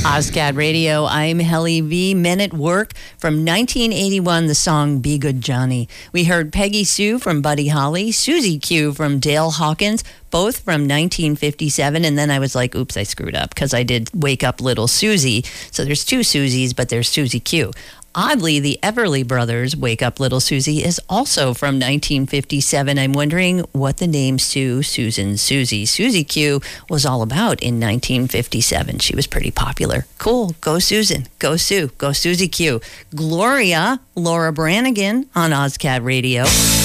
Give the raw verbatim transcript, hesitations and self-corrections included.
Ozcad Radio, I'm Helly V. Men at Work from nineteen eighty-one, the song Be Good Johnny. We heard Peggy Sue from Buddy Holly, Susie Q from Dale Hawkins, both from nineteen fifty-seven. And then I was like, oops, I screwed up because I did Wake Up Little Susie. So there's two Susies, but there's Susie Q. Oddly, the Everly Brothers' Wake Up Little Susie is also from nineteen fifty-seven. I'm wondering what the name Sue, Susan, Susie, Susie Q was all about in nineteen fifty-seven. She was pretty popular. Cool. Go Susan. Go Sue. Go Susie Q. Gloria, Laura Branigan on Ozcad Radio.